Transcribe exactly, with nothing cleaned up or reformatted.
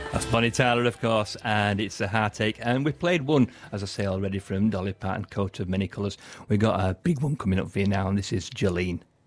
That's Bonnie Tyler, of course, and it's a heartache. And we played one, as I say already, from Dolly Parton, Coat of Many Colours. We got a big one coming up for you now, and this is Jolene.